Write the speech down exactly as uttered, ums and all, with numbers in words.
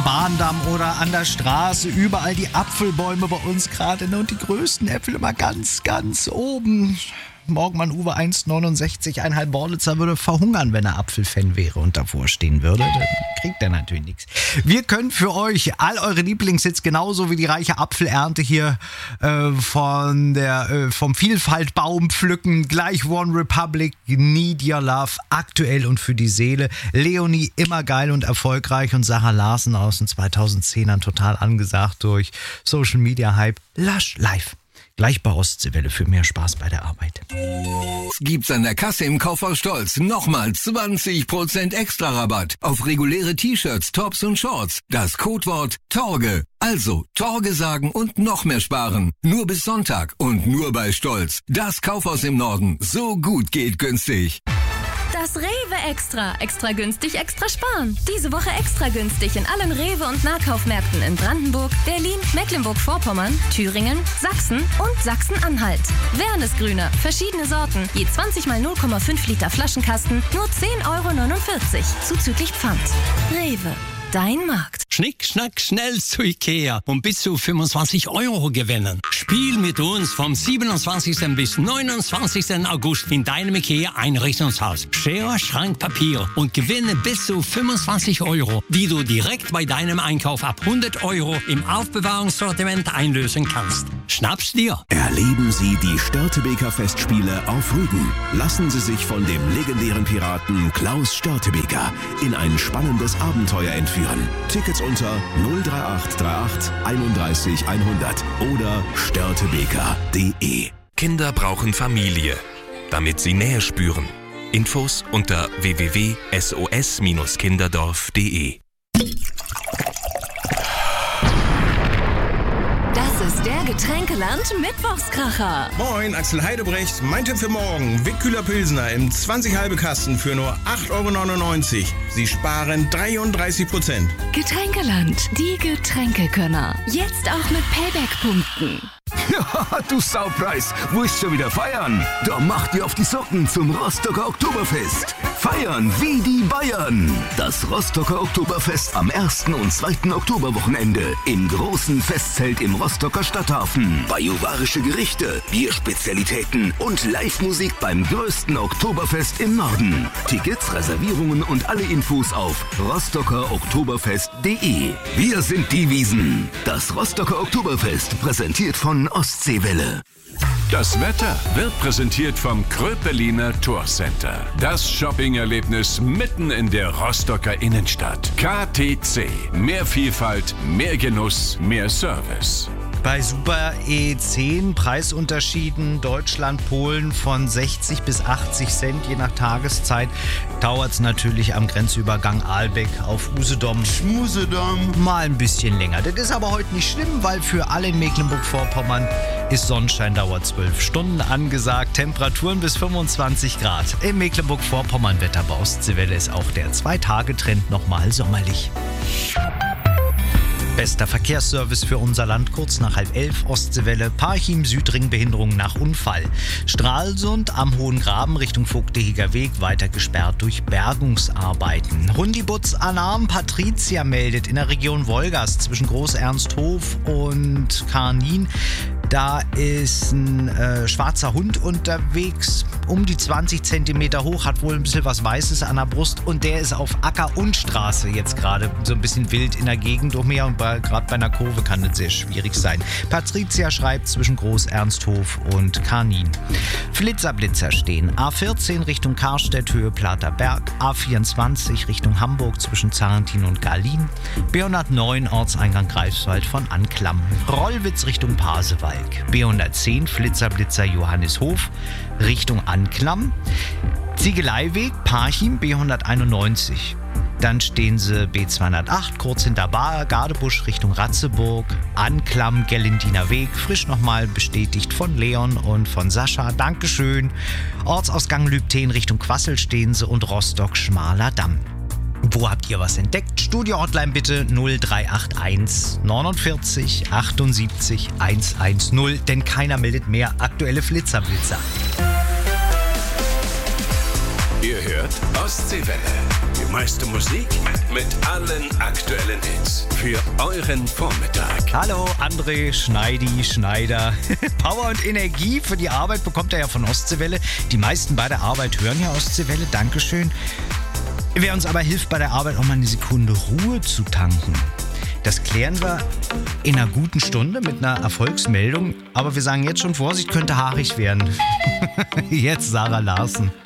Bahndamm oder an der Straße. Überall die Apfelbäume bei uns gerade. Und die größten Äpfel immer ganz, ganz oben. Morgenmann Uwe eins neunundsechzig, ein halb Borlitzer würde verhungern, wenn er Apfelfan wäre und davor stehen würde. Dann kriegt er natürlich nichts. Wir können für euch all eure Lieblingshits, genauso wie die reiche Apfelernte hier äh, von der, äh, vom Vielfaltbaum pflücken. Gleich One Republic, Need Your Love, aktuell und für die Seele. Leonie, immer geil und erfolgreich, und Sarah Larsen aus den zweitausendzehnern total angesagt durch Social Media Hype. Lush live. Gleich bei Ostseewelle für mehr Spaß bei der Arbeit. Gibt's an der Kasse im Kaufhaus Stolz nochmal zwanzig Prozent extra Rabatt auf reguläre T-Shirts, Tops und Shorts. Das Codewort Torge. Also Torge sagen und noch mehr sparen. Nur bis Sonntag und nur bei Stolz. Das Kaufhaus im Norden. So gut geht günstig. Das Rewe Extra. Extra günstig, extra sparen. Diese Woche extra günstig in allen Rewe- und Nahkaufmärkten in Brandenburg, Berlin, Mecklenburg-Vorpommern, Thüringen, Sachsen und Sachsen-Anhalt. Wernesgrüner, verschiedene Sorten, je zwanzig mal null Komma fünf Liter Flaschenkasten, nur zehn Euro neunundvierzig, zuzüglich Pfand. Rewe. Dein Markt. Schnick, schnack, schnell zu Ikea und bis zu fünfundzwanzig Euro gewinnen. Spiel mit uns vom siebenundzwanzigsten bis neunundzwanzigsten August in deinem Ikea-Einrichtungshaus. Schere, Schrank, Papier und gewinne bis zu fünfundzwanzig Euro, die du direkt bei deinem Einkauf ab hundert Euro im Aufbewahrungssortiment einlösen kannst. Schnapp's dir. Erleben Sie die Störtebeker Festspiele auf Rügen. Lassen Sie sich von dem legendären Piraten Klaus Störtebeker in ein spannendes Abenteuer entführen. Tickets unter null drei acht drei acht einunddreißig hundert oder störtebeker punkt de. Kinder brauchen Familie, damit sie Nähe spüren. Infos unter w w w punkt s o s Bindestrich kinderdorf punkt de. Das ist der Getränkeland Mittwochskracher. Moin, Axel Heidebrecht. Mein Tipp für morgen: Wickkühler Pilsner im zwanzig halbe Kasten für nur acht Euro neunundneunzig. Sie sparen dreiunddreißig Prozent. Getränkeland, die Getränkekönner. Jetzt auch mit Payback-Punkten. Ja, du Saupreis, willst schon wieder feiern? Da mach dir auf die Socken zum Rostocker Oktoberfest. Feiern wie die Bayern. Das Rostocker Oktoberfest am ersten und zweiten Oktoberwochenende im großen Festzelt im Rostocker Stadthafen. Bajuwarische Gerichte, Bierspezialitäten und Live-Musik beim größten Oktoberfest im Norden. Tickets, Reservierungen und alle Infos auf rostocker oktoberfest punkt de. Wir sind die Wiesen. Das Rostocker Oktoberfest, präsentiert von Ostseewelle. Das Wetter wird präsentiert vom Kröpeliner Tourcenter. Das Shopping-Erlebnis mitten in der Rostocker Innenstadt. K T C. Mehr Vielfalt, mehr Genuss, mehr Service. Bei Super E zehn Preisunterschieden Deutschland, Polen von sechzig bis achtzig Cent je nach Tageszeit dauert es natürlich am Grenzübergang Ahlbeck auf Usedom. Usedom. Mal ein bisschen länger. Das ist aber heute nicht schlimm, weil für alle in Mecklenburg-Vorpommern ist Sonnenschein, dauert zwölf Stunden angesagt. Temperaturen bis fünfundzwanzig Grad. Im Mecklenburg-Vorpommern Wetter bei Ostseewelle ist auch der Zwei-Tage-Trend nochmal sommerlich. Bester Verkehrsservice für unser Land, kurz nach halb elf, Ostseewelle, Parchim, Südring, Behinderung nach Unfall. Stralsund am Hohen Graben Richtung Vogtehiger Weg, weiter gesperrt durch Bergungsarbeiten. Hundibutz Alarm, Patricia meldet in der Region Wolgast zwischen Groß-Ernsthof und Karnin. Da ist ein äh, schwarzer Hund unterwegs, um die zwanzig Zentimeter hoch, hat wohl ein bisschen was Weißes an der Brust und der ist auf Acker und Straße jetzt gerade so ein bisschen wild in der Gegend umher und gerade bei einer Kurve kann das sehr schwierig sein. Patricia schreibt zwischen Groß-Ernsthof und Karnin. Flitzerblitzer stehen. A vierzehn Richtung Karstedt, Höhe Platerberg. A vierundzwanzig Richtung Hamburg zwischen Zarentin und Garlin. B hundertneun Ortseingang Greifswald von Anklam. Rollwitz Richtung Pasewalk. B hundertzehn Flitzerblitzer Johannishof Richtung Anklam. Ziegeleiweg Parchim B hunderteinundneunzig. Dann stehen sie B zweihundertacht kurz hinter Bar, Gardebusch Richtung Ratzeburg, Anklam, Gellendiner Weg, frisch nochmal bestätigt von Leon und von Sascha, Dankeschön. Ortsausgang Lübten Richtung Quassel stehen sie und Rostock Schmaler Damm. Wo habt ihr was entdeckt? Studio-Hotline bitte null drei acht eins neunundvierzig achtundsiebzig hundertzehn, denn keiner meldet mehr aktuelle Flitzerblitzer. Ihr hört Ostseewelle. Die meiste Musik mit allen aktuellen Hits. Für euren Vormittag. Hallo, André Schneidi, Schneider. Power und Energie für die Arbeit bekommt er ja von Ostseewelle. Die meisten bei der Arbeit hören ja Ostseewelle. Dankeschön. Wer uns aber hilft, bei der Arbeit auch mal eine Sekunde Ruhe zu tanken. Das klären wir in einer guten Stunde mit einer Erfolgsmeldung. Aber wir sagen jetzt schon, Vorsicht, könnte haarig werden. Jetzt Sarah Larsen.